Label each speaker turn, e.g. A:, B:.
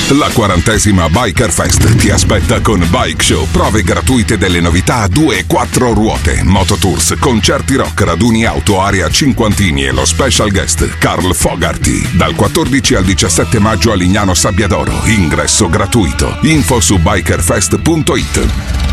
A: La 40ª Biker Fest ti aspetta con Bike Show, prove gratuite delle novità a 2 e 4 ruote, mototours, concerti rock, raduni auto, area cinquantini e lo special guest Carl Fogarty. Dal 14 al 17 maggio a Lignano Sabbiadoro, ingresso gratuito. Info su bikerfest.it.